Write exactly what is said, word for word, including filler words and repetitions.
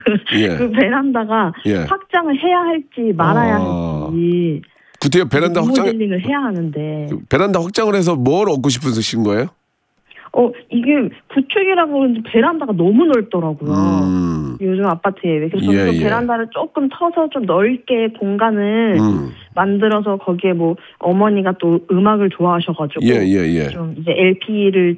예. 그 베란다가 예. 확장을 해야 할지 말아야 아. 할지. 구태여 베란다 확장 리모델링을 해야 하는데. 베란다 확장을 해서 뭘 얻고 싶으신 거예요? 어 이게 구축이라고 그런지 베란다가 너무 넓더라고요. 음. 요즘 아파트에. 그래서 예, 그 예. 베란다를 조금 터서 좀 넓게 공간을 음. 만들어서 거기에 뭐 어머니가 또 음악을 좋아하셔가지고 예, 예, 예. 좀 이제 엘피를